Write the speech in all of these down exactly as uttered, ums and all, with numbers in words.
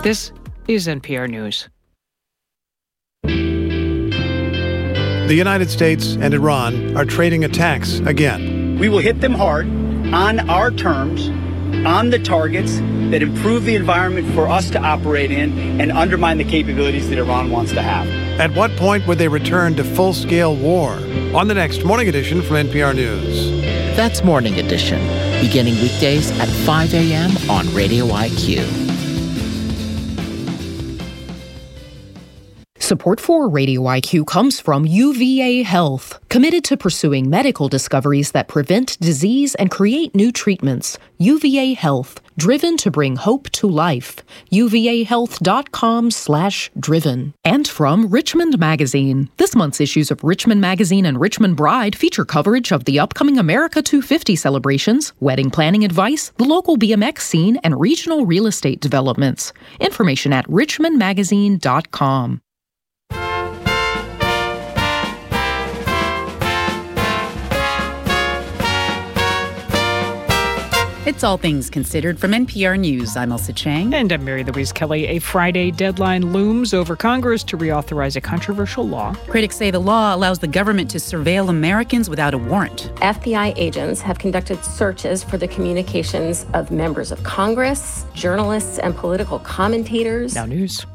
This is N P R News. The United States and Iran are trading attacks again. We will hit them hard, on our terms, on the targets that improve the environment for us to operate in and undermine the capabilities that Iran wants to have. At what point would they return to full-scale war? On the next Morning Edition from N P R News. That's Morning Edition, beginning weekdays at five a.m. on Radio I Q. Support for Radio I Q comes from U V A Health, committed to pursuing medical discoveries that prevent disease and create new treatments. U V A Health, driven to bring hope to life. U V A health dot com slash driven. And from Richmond Magazine. This month's issues of Richmond Magazine and Richmond Bride feature coverage of the upcoming America two fifty celebrations, wedding planning advice, the local B M X scene, and regional real estate developments. Information at richmond magazine dot com. It's All Things Considered from N P R News. I'm Elsa Chang. And I'm Mary Louise Kelly. A Friday deadline looms over Congress to reauthorize a controversial law. Critics say the law allows the government to surveil Americans without a warrant. F B I agents have conducted searches for the communications of members of Congress, journalists, and political commentators. Now news.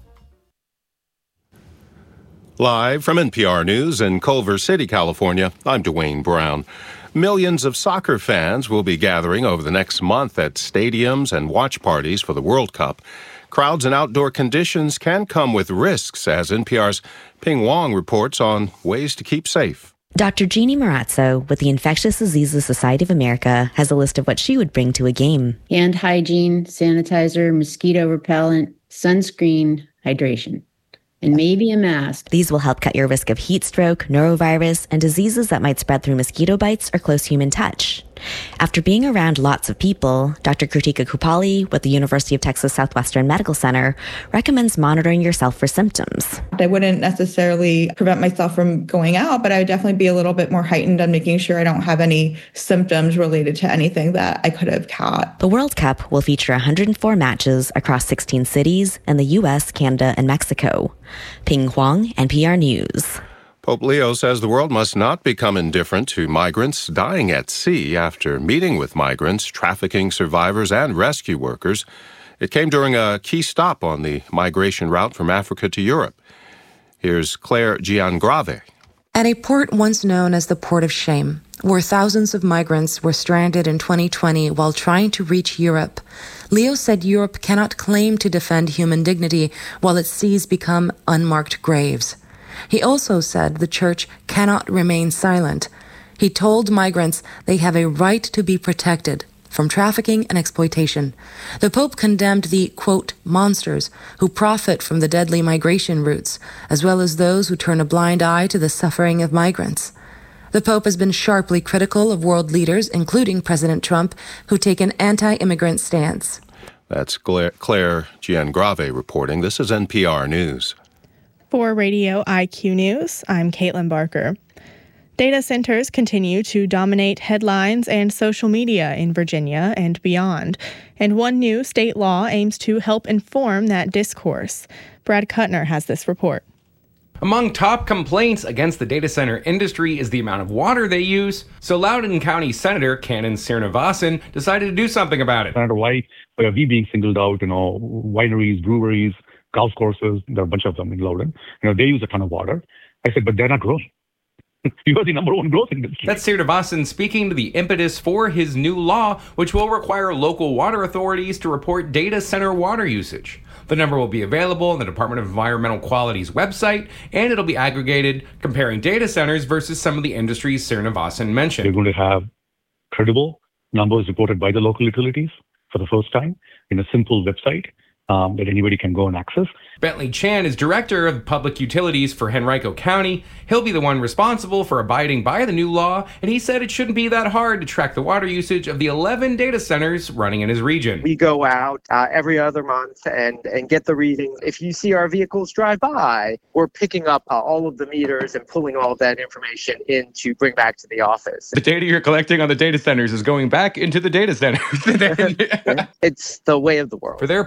Live from N P R News in Culver City, California, I'm Dwayne Brown. Millions of soccer fans will be gathering over the next month at stadiums and watch parties for the World Cup. Crowds and outdoor conditions can come with risks, as N P R's Ping Wong reports on ways to keep safe. Doctor Jeannie Marazzo with the Infectious Diseases Society of America has a list of what she would bring to a game. Hand hygiene, sanitizer, mosquito repellent, sunscreen, hydration. And maybe a mask. These will help cut your risk of heat stroke, norovirus, and diseases that might spread through mosquito bites or close human touch. After being around lots of people, Doctor Krutika Kupali with the University of Texas Southwestern Medical Center recommends monitoring yourself for symptoms. I wouldn't necessarily prevent myself from going out, but I would definitely be a little bit more heightened on making sure I don't have any symptoms related to anything that I could have caught. The World Cup will feature one hundred four matches across sixteen cities in the U S, Canada, and Mexico. Ping Huang, N P R News. Pope Leo says the world must not become indifferent to migrants dying at sea after meeting with migrants, trafficking survivors, and rescue workers. It came during a key stop on the migration route from Africa to Europe. Here's Claire Giangrave. At a port once known as the Port of Shame, where thousands of migrants were stranded in twenty twenty while trying to reach Europe, Leo said Europe cannot claim to defend human dignity while its seas become unmarked graves. He also said the church cannot remain silent. He told migrants they have a right to be protected from trafficking and exploitation. The Pope condemned the, quote, monsters who profit from the deadly migration routes, as well as those who turn a blind eye to the suffering of migrants. The Pope has been sharply critical of world leaders, including President Trump, who take an anti-immigrant stance. That's Claire, Claire Giangrave reporting. This is N P R News. For Radio I Q News, I'm Caitlin Barker. Data centers continue to dominate headlines and social media in Virginia and beyond, and one new state law aims to help inform that discourse. Brad Kuttner has this report. Among top complaints against the data center industry is the amount of water they use, so Loudoun County Senator Kannan Srinivasan decided to do something about it. Senator, why are we being singled out? You know, wineries, breweries, golf courses, there are a bunch of them in Loudoun. You know, they use a ton of water. I said, but they're not growing. You are the number one growth industry. That's Srinivasan speaking to the impetus for his new law, which will require local water authorities to report data center water usage. The number will be available on the Department of Environmental Quality's website, and it'll be aggregated, comparing data centers versus some of the industries Srinivasan mentioned. They're going to have credible numbers reported by the local utilities for the first time in a simple website um, that anybody can go and access. Bentley Chan is Director of Public Utilities for Henrico County. He'll be the one responsible for abiding by the new law, and he said it shouldn't be that hard to track the water usage of the eleven data centers running in his region. We go out uh, every other month and, and get the readings. If you see our vehicles drive by, we're picking up uh, all of the meters and pulling all of that information in to bring back to the office. The data you're collecting on the data centers is going back into the data centers. It's the way of the world. For their part, the data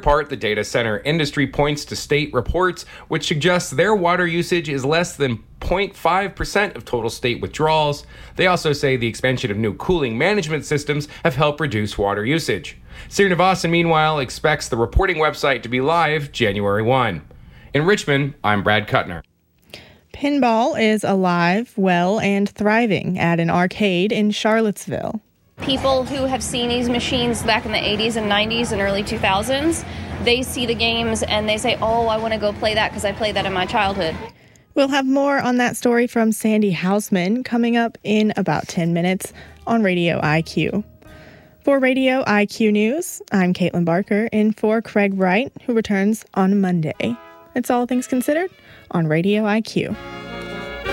data center industry points to state reports which suggest their water usage is less than zero point five percent of total state withdrawals. They also say the expansion of new cooling management systems have helped reduce water usage. Srinivasan, meanwhile, expects the reporting website to be live January first. In Richmond, I'm Brad Kuttner. Pinball is alive, well, and thriving at an arcade in Charlottesville. People who have seen these machines back in the eighties and nineties and early two thousands, they see the games and they say, oh, I want to go play that because I played that in my childhood. We'll have more on that story from Sandy Hausman coming up in about ten minutes on Radio I Q. For Radio I Q News, I'm Caitlin Barker, in for Craig Wright, who returns on Monday. It's All Things Considered on Radio I Q.